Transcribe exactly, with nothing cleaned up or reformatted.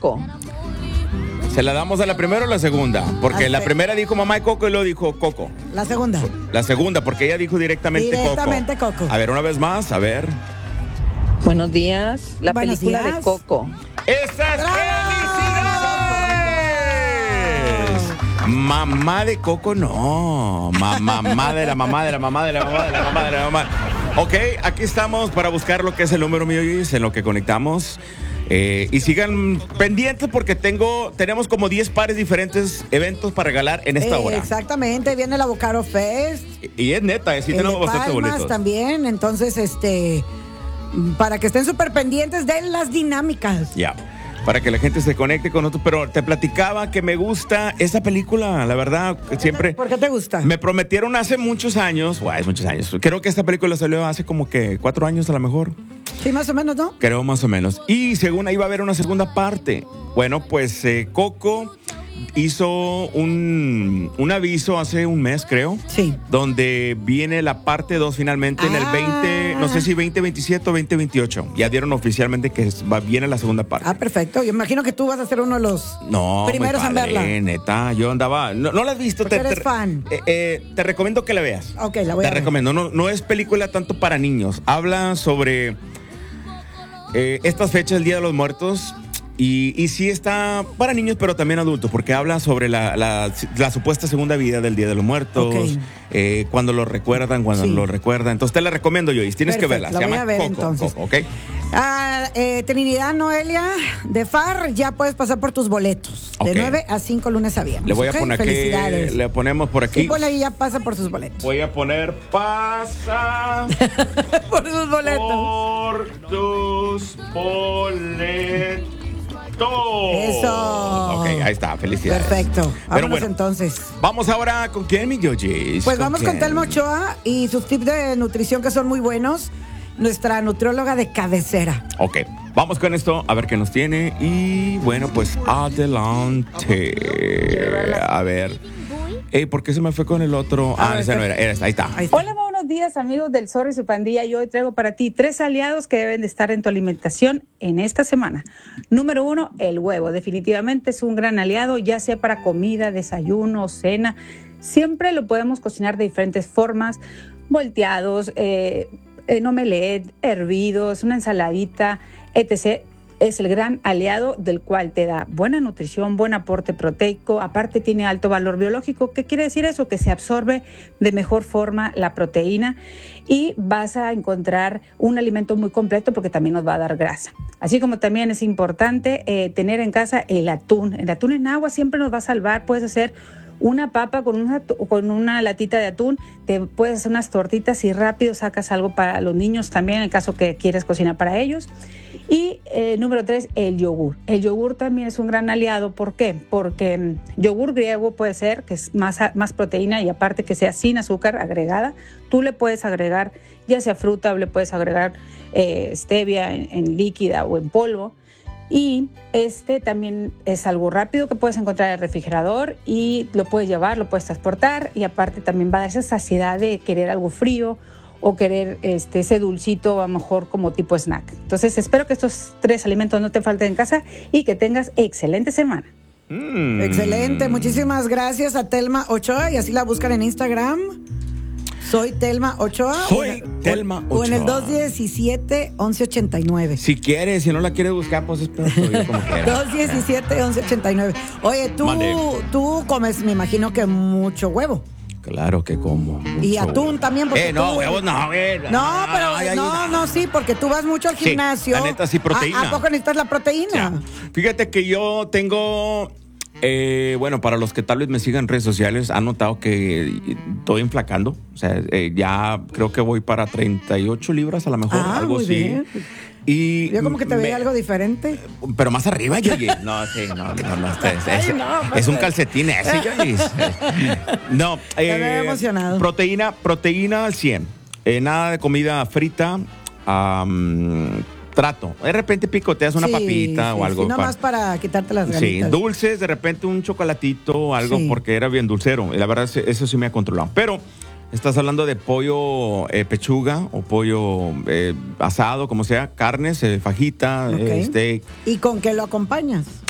Coco. ¿Se la damos a la primera o la segunda? Porque Al la fe- primera dijo mamá y Coco y luego dijo Coco. La segunda. La segunda, porque ella dijo directamente, Directamente Coco. Coco. A ver, una vez más, a ver. Buenos días. La Buenos película días. de Coco. ¡Esas felicidades! Mamá de Coco, no. Ma- mamá de la mamá de la mamá de la mamá de la mamá de la mamá. Ok, aquí estamos para buscar lo que es el número mío y en lo que conectamos. Eh, y sigan pendientes porque tengo, tenemos como diez pares diferentes eventos para regalar en esta Eh, hora. Exactamente, viene la Bocaro Fest. Y, y es neta, eh, sí el tenemos de bastantes Palmas boletos. también, entonces, este, para que estén súper pendientes de las dinámicas. Ya, para que la gente se conecte con nosotros. Pero te platicaba que me gusta esa película, la verdad, siempre. ¿Por qué te gusta? Me prometieron hace muchos años, guay, muchos años. Creo que esta película salió hace como que cuatro años a lo mejor. Sí, más o menos, ¿no? Creo más o menos. Y según ahí va a haber una segunda parte. Bueno, pues eh, Coco hizo un, un aviso hace un mes, creo. Sí. Donde viene la parte dos finalmente en el Ah. veinte, no sé si veinte veintisiete o veinte veintiocho. Ya dieron oficialmente que va, viene la segunda parte. Ah, perfecto. Yo imagino que tú vas a ser uno de los No, primeros muy en padre, verla. neta, yo andaba, no, no la has visto. Porque eres fan. Eh, eh, te recomiendo que la veas. Ok, la voy Te a ver. recomiendo, no, no es película tanto para niños, habla sobre eh, estas fechas del Día de los Muertos. Y, y sí está para niños, pero también adultos, porque habla sobre la, la, la supuesta segunda vida del Día de los Muertos, Ok. eh, cuando lo recuerdan, cuando Sí. lo recuerdan. Entonces te la recomiendo, Joyce, tienes que Perfecto, verla. la Se voy llama a ver, Coco, entonces. Coco, ¿ok? Ah, eh, Trinidad Noelia de F A R, ya puedes pasar por tus boletos. Ok. De nueve a cinco lunes a viernes. Le voy a ¿ok? poner aquí, Felicidades. le ponemos por aquí. Sí, ponle ahí, ya pasa por sus boletos. Voy a poner pasa por sus boletos. por tus boletos. Eso. Ok, ahí está, felicidades. Perfecto. Pero Vámonos bueno, entonces. vamos ahora con quién, mi Yoyis. Pues vamos con quién? Telma Ochoa y sus tips de nutrición que son muy buenos. Nuestra nutrióloga de cabecera. Ok, vamos con esto, a ver qué nos tiene. Y bueno, pues adelante. A ver. Ey, ¿por qué se me fue con el otro? A Ah, ver, ese no era, era ese, ahí está. Ahí está. Hola, muy buenos días amigos del Zorro y su pandilla. Yo hoy traigo para ti tres aliados que deben de estar en tu alimentación en esta semana. Número uno, el huevo. Definitivamente es un gran aliado, ya sea para comida, desayuno, cena. Siempre lo podemos cocinar de diferentes formas, volteados, eh, en omelette, hervidos, una ensaladita, etcétera. Es el gran aliado del cual te da buena nutrición, buen aporte proteico, aparte tiene alto valor biológico. ¿Qué quiere decir eso? Que se absorbe de mejor forma la proteína y vas a encontrar un alimento muy completo porque también nos va a dar grasa. Así como también es importante eh, tener en casa el atún. El atún en agua siempre nos va a salvar. Puedes hacer una papa con una, con una latita de atún, te puedes hacer unas tortitas y rápido sacas algo para los niños también, en el caso que quieres cocinar para ellos. Y eh, número tres, el yogur. El yogur también es un gran aliado. ¿Por qué? Porque mm, yogur griego puede ser, que es más, más proteína y aparte que sea sin azúcar agregada. Tú le puedes agregar, ya sea fruta o le puedes agregar eh, stevia en, en líquida o en polvo. Y este también es algo rápido que puedes encontrar en el refrigerador y lo puedes llevar, lo puedes transportar y aparte también va a dar esa saciedad de querer algo frío o querer este, ese dulcito a lo mejor como tipo snack. Entonces espero que estos tres alimentos no te falten en casa y que tengas excelente semana. Mm. Excelente, muchísimas gracias a Telma Ochoa y así la buscan en Instagram. Soy Telma Ochoa. Soy o en- Telma O en el Ochoa. dos diecisiete, once ochenta y nueve. Si quieres, si no la quieres buscar, pues espera todavía como quieras. dos diecisiete, once ochenta y nueve. Oye, tú, Mande. tú comes, me imagino que mucho huevo. Claro que como. Y mucho. atún también. Porque Eh, no, tú- huevos no, güey. No, pero ay, ay, no, no, sí, porque tú vas mucho al Sí, gimnasio. la neta, sí, proteína. ¿A, a poco necesitas la proteína? Ya. Fíjate que yo tengo, eh, bueno, para los que tal vez me sigan en redes sociales, han notado que estoy enflacando. O sea, eh, ya creo que voy para treinta y ocho libras a lo mejor, Ah, algo muy así. bien. Y Yo como que te me- veía algo diferente. Pero más arriba, Yoyi. No, sí, no, no, no. Es, es- Ay, no, es un pues. calcetín ese, Yoyi. No, Ya me había emocionado. Proteína, proteína al cien. Eh, nada de comida frita. am, trato. De repente picoteas una Sí, papita sí, o algo. sí, pa- nomás para quitarte las Sí, ganitas. dulces, de repente un chocolatito o algo, Sí. porque era bien dulcero. Y la verdad, eso sí me ha controlado. Pero estás hablando de pollo eh, pechuga o pollo eh, asado, como sea, carnes, eh, fajita, Ok. eh, steak. ¿Y con qué lo acompañas?